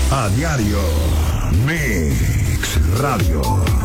A diario, Mix Radio.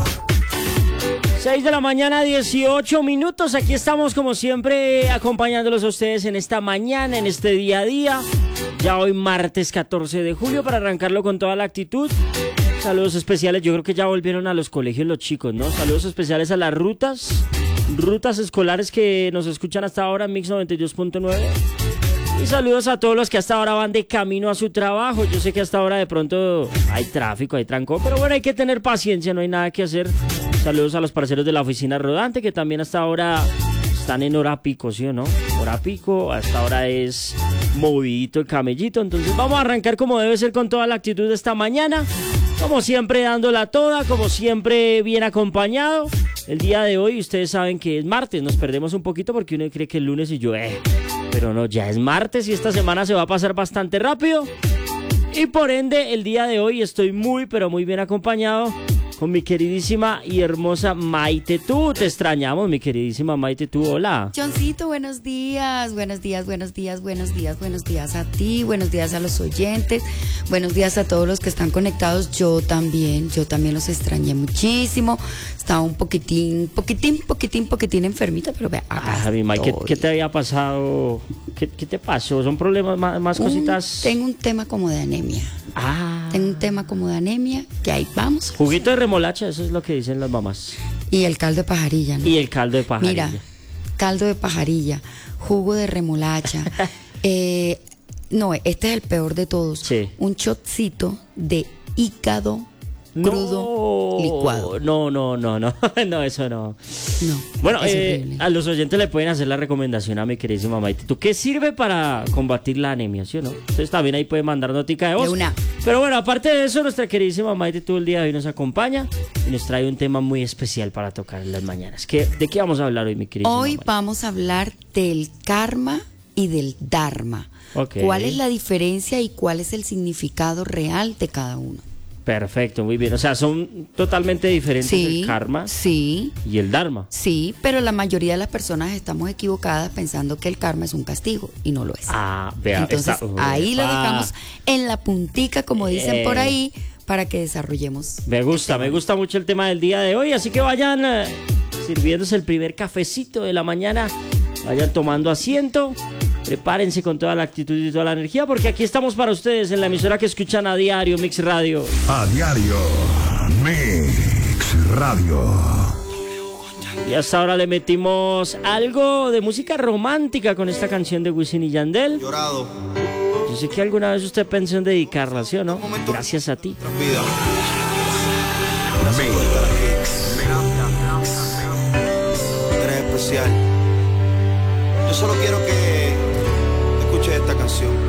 6 de la mañana, 18 minutos. Aquí estamos como siempre acompañándolos a ustedes en esta mañana, en este día a día. Ya hoy martes 14 de julio para arrancarlo con toda la actitud. Saludos especiales, yo creo que ya volvieron a los colegios los chicos, ¿no? Saludos especiales a las rutas escolares que nos escuchan hasta ahora en Mix 92.9. Y saludos a todos los que hasta ahora van de camino a su trabajo. Yo sé que hasta ahora de pronto hay tráfico, hay trancón, pero bueno, hay que tener paciencia, no hay nada que hacer. Saludos a los parceros de la oficina rodante que también hasta ahora están en hora pico, ¿sí o no? Hora pico, hasta ahora es movidito el camellito. Entonces vamos a arrancar como debe ser con toda la actitud de esta mañana. Como siempre dándola toda, como siempre bien acompañado. El día de hoy ustedes saben que es martes, nos perdemos un poquito porque uno cree que es lunes y yo pero no, ya es martes y esta semana se va a pasar bastante rápido. Y por ende el día de hoy estoy muy pero muy bien acompañado con mi queridísima y hermosa Maite Tu. Te extrañamos, mi queridísima Maite Tu. Hola. Johncito, buenos días. Buenos días, buenos días, buenos días, buenos días a ti, buenos días a los oyentes, buenos días a todos los que están conectados. Yo también los extrañé muchísimo. Estaba un poquitín enfermita, pero vea. Mi Maite, ¿qué te había pasado? ¿Qué te pasó? ¿Son problemas más cositas? Tengo un tema como de anemia. Tengo un tema como de anemia, que ahí vamos. Juguito de remolacha, eso es lo que dicen las mamás. Y el caldo de pajarilla, ¿no? Y el caldo de pajarilla. Mira, caldo de pajarilla, jugo de remolacha. No, este es el peor de todos. Sí. Un shotcito de hígado crudo licuado. No, eso no. No. Bueno, es a los oyentes le pueden hacer la recomendación a mi queridísima Maite. ¿Tú qué sirve para combatir la anemia, sí o no? Entonces también ahí pueden mandar notica de voz. De una. Pero bueno, aparte de eso, nuestra queridísima Maite todo el día de hoy nos acompaña y nos trae un tema muy especial para tocar en las mañanas. ¿De qué vamos a hablar hoy, mi queridísima Hoy Maite? vamos a hablar del karma y del dharma. Okay. ¿Cuál es la diferencia y cuál es el significado real de cada uno? Perfecto, muy bien. O sea, son totalmente diferentes el karma y el dharma. Sí, pero la mayoría de las personas estamos equivocadas pensando que el karma es un castigo y no lo es. Vea. Entonces ahí lo dejamos en la puntica, como dicen por ahí, para que desarrollemos. Me gusta mucho el tema del día de hoy, así que vayan sirviéndose el primer cafecito de la mañana, vayan tomando asiento. Prepárense con toda la actitud y toda la energía porque aquí estamos para ustedes en la emisora que escuchan a diario, Mix Radio. A diario, Mix Radio. Y hasta ahora le metimos algo de música romántica con esta canción de Wisin y Yandel. Llorado. Yo sé que alguna vez usted pensó en dedicarla, ¿sí o no? Gracias a ti. Eres especial. Yo solo quiero que escuches esta canción.